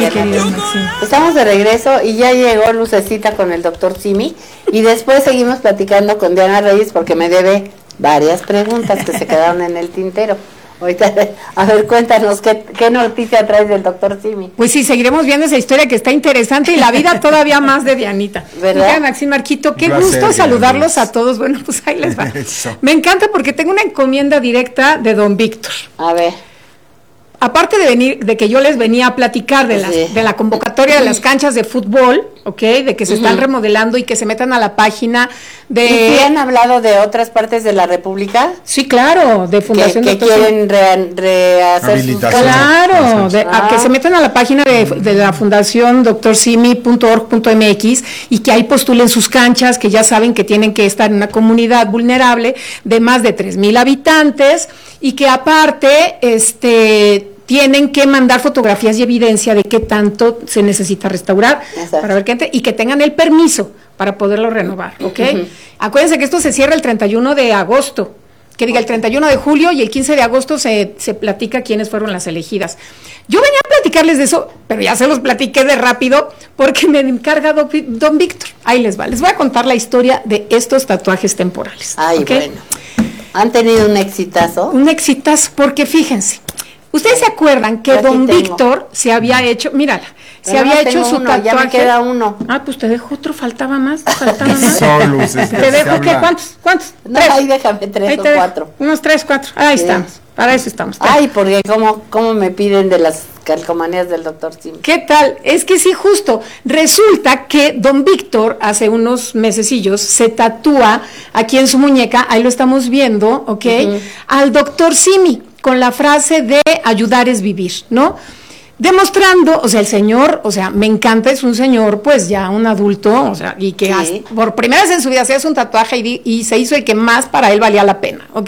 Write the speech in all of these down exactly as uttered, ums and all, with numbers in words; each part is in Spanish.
mi querido Maxim. Estamos de regreso y ya llegó Lucecita con el doctor Simi y después seguimos platicando con Diana Reyes porque me debe varias preguntas que se quedaron en el tintero. Ahorita, a ver, cuéntanos, ¿qué, qué noticia traes del doctor Simi? Pues sí, seguiremos viendo esa historia que está interesante y la vida todavía más de Dianita. ¿Verdad? Mira, Maxim Marquito, qué Placer, gusto saludarlos Diana. a todos. Bueno, pues ahí les va. Eso. Me encanta porque tengo una encomienda directa de don Víctor. A ver. Aparte de venir, de que yo les venía a platicar de, las, Sí. de la convocatoria de las canchas de fútbol, ¿ok? De que se están Ujú. remodelando y que se metan a la página de... ¿Y si han hablado de otras partes de la República? Sí, claro, de Que, Fundación que Doctor quieren re- rehacer sus Habilitación. cosas. Claro, de, a Ah. que se metan a la página de, de la fundación doctor simi punto org punto m x y que ahí postulen sus canchas, que ya saben que tienen que estar en una comunidad vulnerable de más de tres mil habitantes y que aparte este tienen que mandar fotografías y evidencia de qué tanto se necesita restaurar. Exacto. Para ver qué ente- y que tengan el permiso para poderlo renovar, ¿ok? Ujú. Acuérdense que esto se cierra el treinta y uno de agosto. Que diga el treinta y uno de julio y el quince de agosto se, se platica quiénes fueron las elegidas. Yo venía a platicarles de eso, pero ya se los platiqué de rápido porque me encarga don, don Víctor. Ahí les va, les voy a contar la historia de estos tatuajes temporales. Ay, ¿ok? bueno. ¿Han tenido un exitazo? Un exitazo, porque fíjense, ustedes se acuerdan que Aquí don tengo. Víctor se había hecho, mírala, se Pero había no hecho tengo su uno, tatuaje. ya me queda uno. Ah, pues te dejo otro, faltaba más, faltaba más. Eso, Luces, Te se dejo que, habla. ¿cuántos? ¿Cuántos? No, Tres. ahí déjame tres Ahí o te dejo. cuatro. Unos tres, cuatro. Ahí Sí. estamos. Para eso estamos. Ay, porque cómo, cómo me piden de las calcomanías del doctor Simi. ¿Qué tal? Es que sí, justo. Resulta que don Víctor, hace unos mesecillos, se tatúa aquí en su muñeca, ahí lo estamos viendo, ¿ok? Ujú. Al doctor Simi, con la frase de ayudar es vivir, ¿no? Demostrando, o sea, el señor, o sea, me encanta, es un señor, pues ya un adulto, o sea, y que Sí. hasta- por primera vez en su vida se hace un tatuaje y, di- y se hizo el que más para él valía la pena, ¿ok?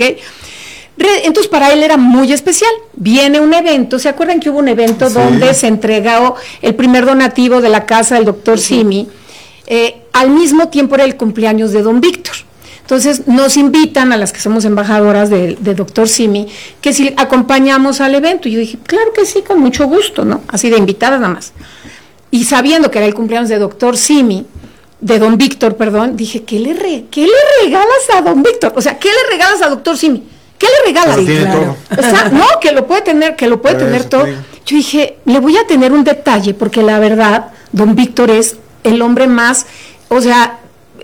Re- Entonces para él era muy especial. Viene un evento, ¿se acuerdan que hubo un evento Sí. donde se entregó el primer donativo de la casa del doctor Simi? Eh, al mismo tiempo era el cumpleaños de don Víctor. Entonces nos invitan a las que somos embajadoras de, de doctor Simi, que si acompañamos al evento. Y yo dije, claro que sí, con mucho gusto, ¿no? Así de invitada nada más. Y sabiendo que era el cumpleaños de doctor Simi, de don Víctor, perdón, dije, ¿qué le, re- ¿qué le regalas a don Víctor? O sea, ¿qué le regalas a doctor Simi? ¿Qué le regalas? Pero tiene Claro. todo. O sea, no, que lo puede tener, que lo puede Por tener eso todo. te digo. Yo dije, le voy a tener un detalle, porque la verdad, don Víctor es el hombre más, o sea,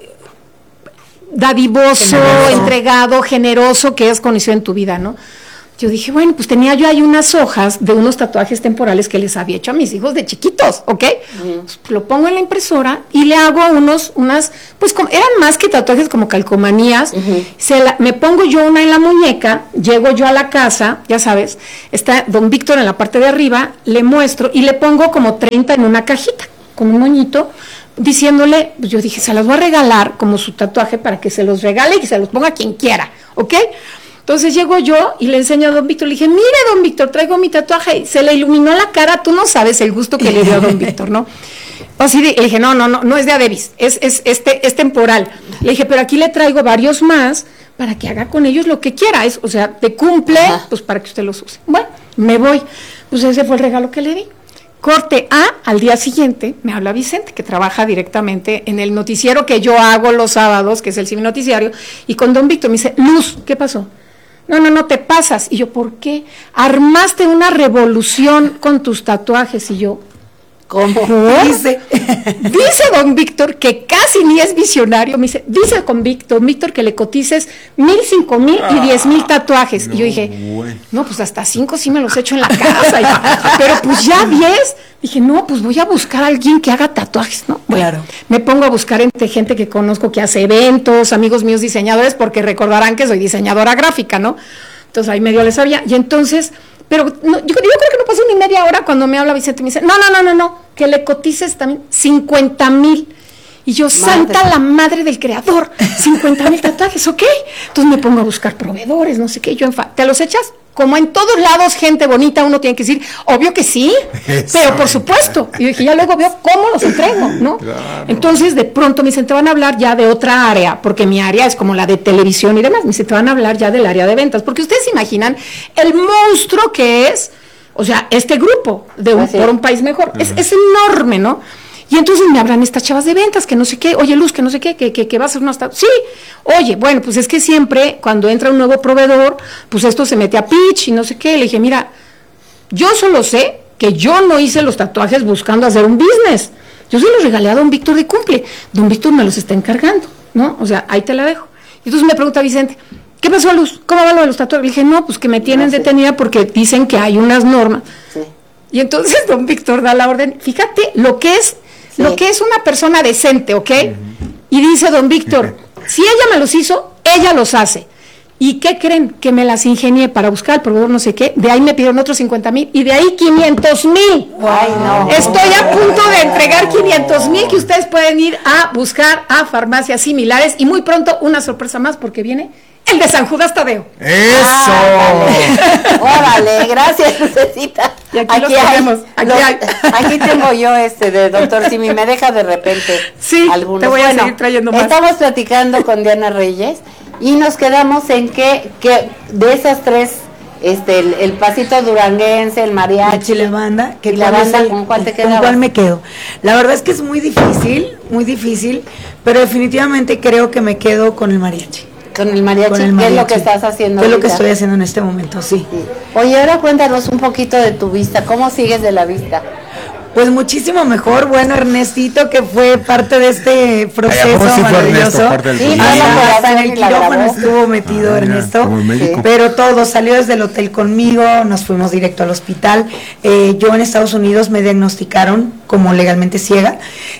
dadivoso, Generoso. entregado, generoso que has conocido en tu vida, ¿no? Yo dije, bueno, pues tenía yo ahí unas hojas de unos tatuajes temporales que les había hecho a mis hijos de chiquitos, ¿ok? Pues, lo pongo en la impresora y le hago unos, unas, pues como, eran más que tatuajes como calcomanías. Ujú. Se la- me pongo yo una en la muñeca, llego yo a la casa, ya sabes, está don Víctor en la parte de arriba, le muestro y le pongo como treinta en una cajita, con un moñito, diciéndole, pues yo dije, se las voy a regalar como su tatuaje para que se los regale y que se los ponga quien quiera, ¿ok? Entonces llego yo y le enseño a don Víctor, le dije, mire don Víctor, traigo mi tatuaje, y se le iluminó la cara, tú no sabes el gusto que le dio a don Víctor, ¿no? Así de- le dije, no, no, no, no es de Adebis, es, es, este, es temporal. Le dije, pero aquí le traigo varios más para que haga con ellos lo que quiera, es, o sea, te cumple, Ajá. pues para que usted los use. Bueno, me voy, pues ese fue el regalo que le di. Corte A, al día siguiente, me habla Vicente, que trabaja directamente en el noticiero que yo hago los sábados, que es el Cine Noticiario, y con don Víctor me dice, Luz, ¿qué pasó? No, no, no, te pasas. Y yo, ¿por qué? Armaste una revolución con tus tatuajes. Y yo, ¿Cómo? ¿por? Dice. Dice don Víctor, que casi ni es visionario, me dice, dice con Víctor, don Víctor que le cotices mil, cinco mil y diez mil tatuajes. no, y yo dije, bueno. no, pues hasta cinco sí me los echo en la casa. Y- pero pues ya diez. Dije, no, pues voy a buscar a alguien que haga tatuajes, ¿no? Bueno, Claro. me pongo a buscar entre gente que conozco que hace eventos, amigos míos diseñadores, porque recordarán que soy diseñadora gráfica, ¿no? Entonces ahí medio les sabía. Y entonces, pero no, yo, yo creo que no pasó ni media hora cuando me habla Vicente y me dice, no, no, no, no, no, que le cotices también cincuenta mil. Y yo, santa la madre del creador, cincuenta mil tatuajes, ¿ok? Entonces me pongo a buscar proveedores, no sé qué, yo, enfa- ¿te los echas? Como en todos lados, gente bonita, uno tiene que decir, obvio que sí, Eso. pero por supuesto. Y yo dije, ya luego veo cómo los entrego, ¿no? Claro. Entonces, de pronto me dicen, te van a hablar ya de otra área, porque mi área es como la de televisión y demás. Me dicen, te van a hablar ya del área de ventas, porque ustedes se imaginan el monstruo que es O sea, este grupo de un, Ah, sí. por un país mejor. Uh-huh. es, es enorme, ¿no? Y entonces me hablan estas chavas de ventas, que no sé qué, oye Luz, que no sé qué, que, que, que va a ser una... Sí, oye, bueno, pues es que siempre cuando entra un nuevo proveedor, pues esto se mete a pitch y no sé qué. Le dije, mira, yo solo sé que yo no hice los tatuajes buscando hacer un business. Yo se los regalé a don Víctor de cumple. Don Víctor me los está encargando, ¿no? O sea, ahí te la dejo. Y entonces me pregunta Vicente, ¿qué pasó, Luz? ¿Cómo va lo de los tatuajes? Le dije, no, pues que me tienen Ah, sí. detenida porque dicen que hay unas normas. Sí. Y entonces don Víctor da la orden. Fíjate lo que es, Sí. lo que es una persona decente, ¿ok? Y dice don Víctor, si ella me los hizo, ella los hace. ¿Y qué creen? Que me las ingenié para buscar al proveedor no sé qué. De ahí me pidieron otros cincuenta mil y de ahí quinientos mil. Ay, no. Estoy a punto de entregar quinientos mil que ustedes pueden ir a buscar a farmacias similares y muy pronto una sorpresa más porque viene el de San Judas Tadeo. ¡Eso! Órale, gracias, Lucecita. Y aquí los tenemos, aquí los- hay. aquí tengo yo este de doctor Simi, me deja de repente Sí, algunos. te voy a Bueno, seguir trayendo más. Estamos platicando con Diana Reyes y nos quedamos en que, que de esas tres, este, el, el pasito duranguense, el mariachi, La chile banda, que y la cuál es banda, el- ¿con cuál te ¿con quedabas? cuál me quedo? La verdad es que es muy difícil, muy difícil, pero definitivamente creo que me quedo con el mariachi. Con el mariachi, Con el ¿qué es lo mariachi. que estás haciendo ¿Qué es lo que ahorita? estoy haciendo en este momento? Sí. Sí. Oye, ahora cuéntanos un poquito de tu vista, ¿cómo sigues de la vista? Pues muchísimo mejor, bueno, Ernestito, que fue parte de este proceso Ay, ¿a poco sí fue maravilloso. Ernesto parte del Sí, proceso? fue la Hasta, hasta en operación el y la quirófano grabó. estuvo metido Ah, mira, Ernesto, como el médico. pero todo, salió desde el hotel conmigo, nos fuimos directo al hospital. Eh, yo en Estados Unidos me diagnosticaron como legalmente ciega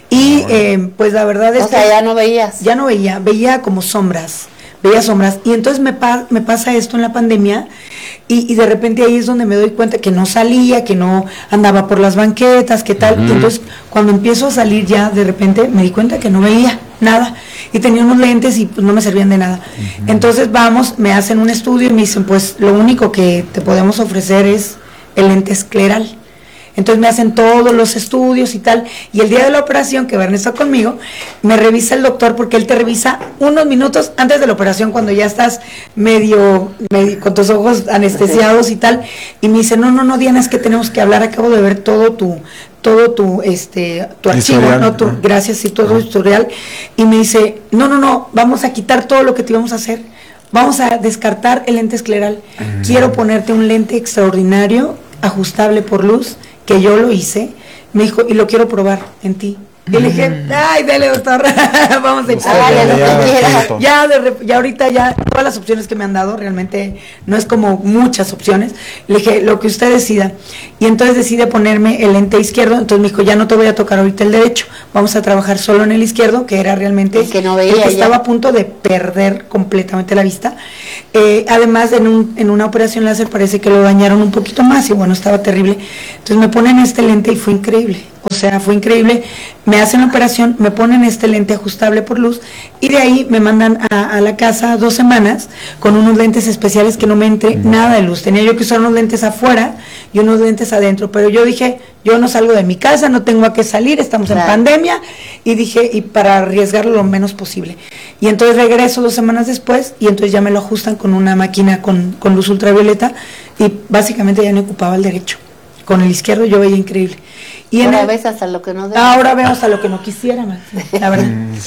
y eh, pues la verdad es O sea, que ya no veías. ya no veía, veía como sombras, veía sombras. Y entonces me, pa- me pasa esto en la pandemia y, y de repente ahí es donde me doy cuenta que no salía, que no andaba por las banquetas, que tal. Ujú. Y entonces cuando empiezo a salir ya de repente me di cuenta que no veía nada y tenía unos lentes y pues no me servían de nada. Entonces vamos, me hacen un estudio y me dicen, pues lo único que te podemos ofrecer es el lente escleral. Entonces me hacen todos los estudios y tal, y el día de la operación, que va Ernesto conmigo, me revisa el doctor porque él te revisa unos minutos antes de la operación cuando ya estás medio, medio con tus ojos anestesiados y tal, y me dice, no, no, no, Diana, es que tenemos que hablar, acabo de ver todo tu, todo tu, este, tu archivo, Historial. ¿no? Tu, Ah. gracias, y todo tu historial, y me dice, no, no, no, vamos a quitar todo lo que te íbamos a hacer. Vamos a descartar el lente escleral. Quiero ponerte un lente extraordinario, ajustable por luz, que yo lo hice. Me dijo, y lo quiero probar en ti. Y le dije, ay, dale, doctor, vamos a echar. Dale, lo que Ya, quieras. punto. Ya, de rep- ya ahorita ya, todas las opciones que me han dado, realmente no es como muchas opciones. Le dije, lo que usted decida. Y entonces decide ponerme el lente izquierdo. Entonces me dijo, ya no te voy a tocar ahorita el derecho. Vamos a trabajar solo en el izquierdo, que era realmente El que no veía el que ya. estaba a punto de perder completamente la vista. Eh, además, en, un, en una operación láser parece que lo dañaron un poquito más y bueno, estaba terrible. Entonces me ponen este lente y fue increíble. O sea, fue increíble. Me hacen la operación, me ponen este lente ajustable por luz y de ahí me mandan a, a la casa dos semanas con unos lentes especiales que no me entre nada de luz. Tenía yo que usar unos lentes afuera y unos lentes adentro, pero yo dije, yo no salgo de mi casa, no tengo a qué salir, estamos en Claro. pandemia y dije, y para arriesgarlo lo menos posible. Y entonces regreso dos semanas después y entonces ya me lo ajustan con una máquina con, con luz ultravioleta y básicamente ya no ocupaba el derecho. Con el izquierdo yo veía increíble. Y en Ahora el- ves hasta lo que no debes. ahora veo hasta lo que no quisiera, ma, la verdad.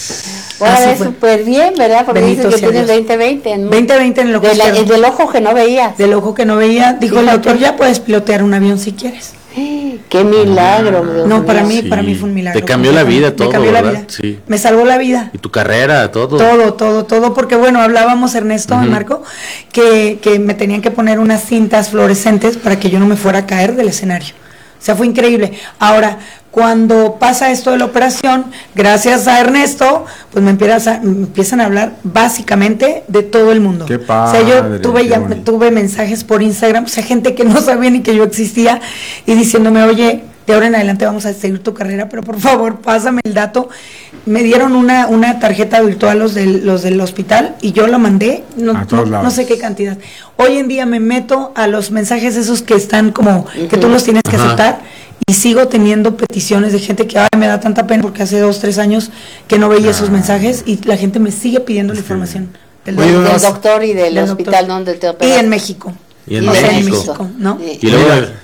Ahora Así ves fue. súper bien, ¿verdad? Porque Bendito dices que sea tienes Dios. veinte veinte. ¿no? veinte veinte en el ojo De la- izquierdo. del ojo que no veías. Del ojo que no veía, dijo el Fíjate. doctor, ya puedes pilotear un avión si quieres. Qué milagro, Dios No, para mío. mí, para mí fue un milagro. Te cambió la vida todo, Me cambió la ¿verdad? vida. Sí. Me salvó la vida. Y tu carrera, todo. Todo, todo, todo, porque bueno, hablábamos Ernesto y Marco, que, que me tenían que poner unas cintas fluorescentes para que yo no me fuera a caer del escenario. O sea, fue increíble. Ahora, cuando pasa esto de la operación, gracias a Ernesto, pues me, empiezan a, me empiezan a hablar básicamente de todo el mundo. Qué O sea, yo padre, tuve, qué ya, bonito. tuve mensajes por Instagram, o sea, gente que no sabía ni que yo existía y diciéndome, oye, de ahora en adelante vamos a seguir tu carrera, pero por favor, pásame el dato. Me dieron una, una tarjeta virtual los del, los del hospital y yo la mandé, no, A todos no, lados. no sé qué cantidad. Hoy en día me meto a los mensajes esos que están como, que tú los tienes que Ajá. aceptar y sigo teniendo peticiones de gente que ay, me da tanta pena porque hace dos, tres años que no veía esos mensajes y la gente me sigue pidiendo la información del Oye, doctor. Del doctor y del, Del hospital doctor. donde te Y operaste. en México. Y en O sea, México. México, ¿no? Sí. Y luego, Mira,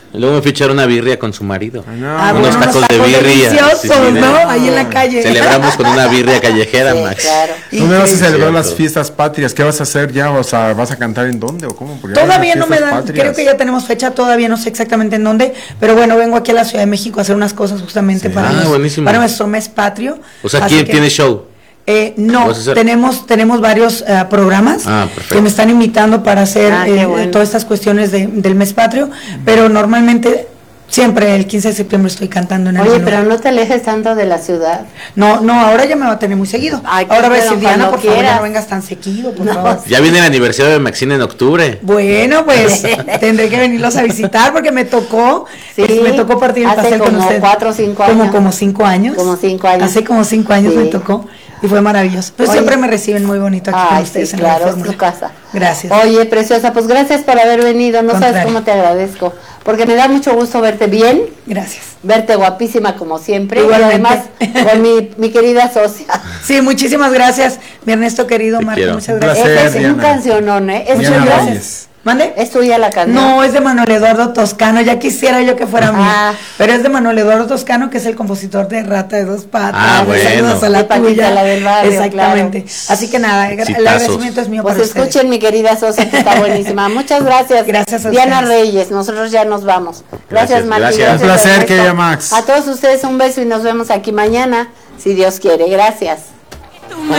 Luego me fui a echar una birria con su marido. No, Ah, unos bueno, tacos de birria. deliciosos, Sí, sí, ¿no? de- Ahí en la calle. Celebramos con una birria callejera, Sí, Max. claro. ¿Dónde vas a celebrar Cierto. las fiestas patrias? ¿Qué vas a hacer ya? O sea, ¿vas a cantar en dónde o cómo? Porque ya Todavía hay no me fiestas dan, patrias. creo que ya tenemos fecha, todavía no sé exactamente en dónde, pero bueno, vengo aquí a la Ciudad de México a hacer unas cosas justamente Sí. para, Ah, nos- buenísimo. para nuestro mes patrio. O sea, Así ¿quién que- tiene show? Eh, no, ¿Vas a hacer? tenemos tenemos varios eh, programas Ah, perfecto. que me están invitando para hacer Ah, qué eh, bueno. todas estas cuestiones de- del mes patrio, pero normalmente siempre el quince de septiembre estoy cantando en algún Oye, pero lugar. no te alejes tanto de la ciudad. No, no, ahora ya me va a tener muy seguido. Ay, ahora va a pero decir, Diana, cuando por favor, ya quieras. no vengas tan seguido, por No, favor. Ya viene el aniversario de Maxine en octubre. Bueno, pues tendré que venirlos a visitar porque me tocó, Sí, es- me tocó partir el hace pastel con como usted. cuatro o cinco Como, años. como cinco años. Como cinco años. Hace como cinco años Sí. me tocó y fue maravilloso. Pues Oye. siempre me reciben muy bonito aquí con Ay, ustedes sí, en la claro, es fórmula. tu casa. Gracias. Oye, preciosa, pues gracias por haber venido. No sabes Contrario. cómo te agradezco. Porque me da mucho gusto verte bien, Gracias. verte guapísima como siempre. Igualmente. Y además con mi, mi querida socia. Sí, muchísimas gracias, mi Ernesto querido, Te Marta, quiero. muchas Un gracias. placer. es, es un Diana. cancionón, ¿eh? Es Diana tuya. Reyes. ¿Mande? Es tuya la canción. No, es de Manuel Eduardo Toscano, ya quisiera yo que fuera mío, Ah. pero es de Manuel Eduardo Toscano, que es el compositor de Rata de Dos Patas. Ah, bueno. Saludos a la De Paquita, tuya. la del barrio, Exactamente. Así que nada, el Exitazos. agradecimiento es mío Pues para ustedes. escuchen mi querida socia que está buenísima. Muchas gracias. Gracias a Diana ustedes. Reyes, nosotros ya nos vamos. Gracias, Gracias, Martín. gracias. Un placer, Ernesto. querida Max. A todos ustedes un beso y nos vemos aquí mañana, si Dios quiere. Gracias. Tú me